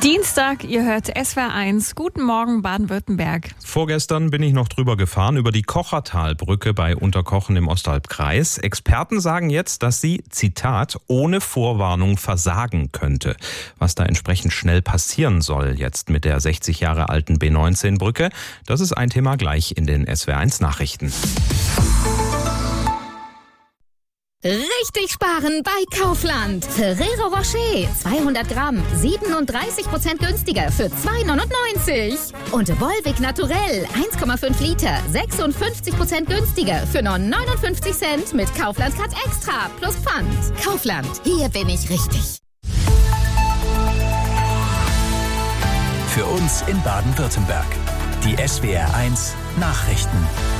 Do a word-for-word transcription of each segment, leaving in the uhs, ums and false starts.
Dienstag, ihr hört S W R eins. Guten Morgen, Baden-Württemberg. Vorgestern bin ich noch drüber gefahren, über die Kochertalbrücke bei Unterkochen im Ostalbkreis. Experten sagen jetzt, dass sie, Zitat, ohne Vorwarnung versagen könnte. Was da entsprechend schnell passieren soll jetzt mit der sechzig Jahre alten B neunzehn Brücke, das ist ein Thema gleich in den S W R eins Nachrichten. Richtig sparen bei Kaufland. Ferrero Rocher zweihundert Gramm, siebenunddreißig Prozent günstiger für zwei neunundneunzig. Und Volvic Naturell eins Komma fünf Liter, sechsundfünfzig Prozent günstiger für nur neunundfünfzig Cent mit Kaufland Card Extra plus Pfand. Kaufland, hier bin ich richtig. Für uns in Baden-Württemberg. Die S W R eins Nachrichten.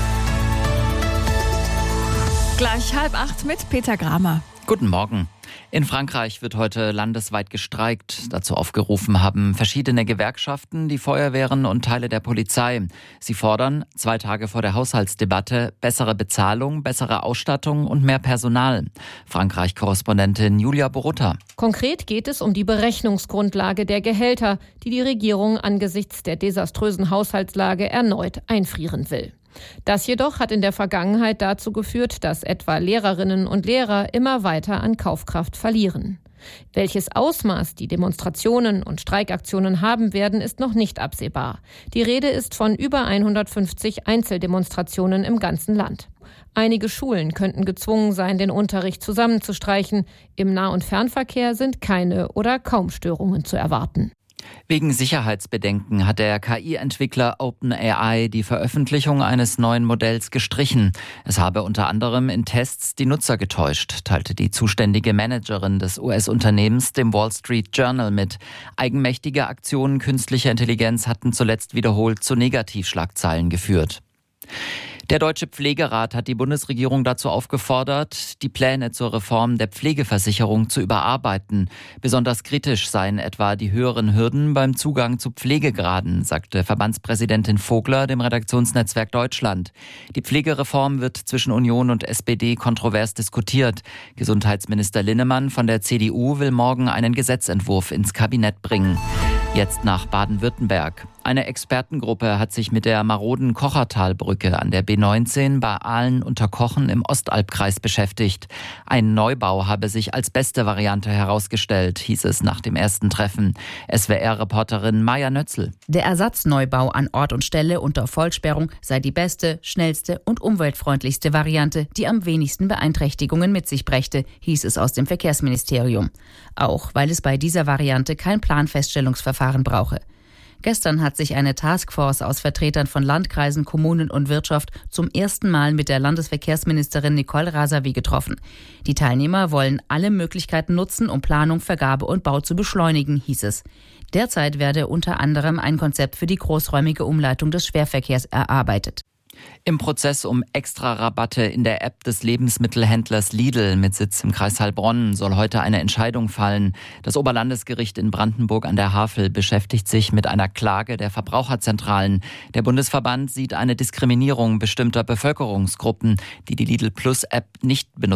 Gleich halb acht mit Peter Gramer. Guten Morgen. In Frankreich wird heute landesweit gestreikt. Dazu aufgerufen haben verschiedene Gewerkschaften, die Feuerwehren und Teile der Polizei. Sie fordern, zwei Tage vor der Haushaltsdebatte, bessere Bezahlung, bessere Ausstattung und mehr Personal. Frankreich-Korrespondentin Julia Borutta. Konkret geht es um die Berechnungsgrundlage der Gehälter, die die Regierung angesichts der desaströsen Haushaltslage erneut einfrieren will. Das jedoch hat in der Vergangenheit dazu geführt, dass etwa Lehrerinnen und Lehrer immer weiter an Kaufkraft verlieren. Welches Ausmaß die Demonstrationen und Streikaktionen haben werden, ist noch nicht absehbar. Die Rede ist von über hundertfünfzig Einzeldemonstrationen im ganzen Land. Einige Schulen könnten gezwungen sein, den Unterricht zusammenzustreichen. Im Nah- und Fernverkehr sind keine oder kaum Störungen zu erwarten. Wegen Sicherheitsbedenken hat der K I-Entwickler OpenAI die Veröffentlichung eines neuen Modells gestrichen. Es habe unter anderem in Tests die Nutzer getäuscht, teilte die zuständige Managerin des U S-Unternehmens dem Wall Street Journal mit. Eigenmächtige Aktionen künstlicher Intelligenz hatten zuletzt wiederholt zu Negativschlagzeilen geführt. Der Deutsche Pflegerat hat die Bundesregierung dazu aufgefordert, die Pläne zur Reform der Pflegeversicherung zu überarbeiten. Besonders kritisch seien etwa die höheren Hürden beim Zugang zu Pflegegraden, sagte Verbandspräsidentin Vogler dem Redaktionsnetzwerk Deutschland. Die Pflegereform wird zwischen Union und S P D kontrovers diskutiert. Gesundheitsminister Linnemann von der C D U will morgen einen Gesetzentwurf ins Kabinett bringen. Jetzt nach Baden-Württemberg. Eine Expertengruppe hat sich mit der maroden Kochertalbrücke an der B neunzehn bei Aalen-Unterkochen im Ostalbkreis beschäftigt. Ein Neubau habe sich als beste Variante herausgestellt, hieß es nach dem ersten Treffen. S W R-Reporterin Maja Nötzl. Der Ersatzneubau an Ort und Stelle unter Vollsperrung sei die beste, schnellste und umweltfreundlichste Variante, die am wenigsten Beeinträchtigungen mit sich brächte, hieß es aus dem Verkehrsministerium. Auch weil es bei dieser Variante kein Planfeststellungsverfahren brauche. Gestern hat sich eine Taskforce aus Vertretern von Landkreisen, Kommunen und Wirtschaft zum ersten Mal mit der Landesverkehrsministerin Nicole Rasavi getroffen. Die Teilnehmer wollen alle Möglichkeiten nutzen, um Planung, Vergabe und Bau zu beschleunigen, hieß es. Derzeit werde unter anderem ein Konzept für die großräumige Umleitung des Schwerverkehrs erarbeitet. Im Prozess um Extra-Rabatte in der App des Lebensmittelhändlers Lidl mit Sitz im Kreis Heilbronn soll heute eine Entscheidung fallen. Das Oberlandesgericht in Brandenburg an der Havel beschäftigt sich mit einer Klage der Verbraucherzentralen. Der Bundesverband sieht eine Diskriminierung bestimmter Bevölkerungsgruppen, die die Lidl Plus App nicht benutzen.